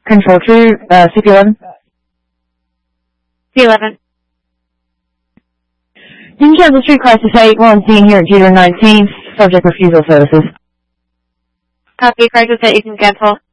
Control 2, CP11. C11. Union Kansas Street Crisis 8, we're on scene here at Jeter 19th. Subject refusal services. Copy, Crisis 8, you can cancel.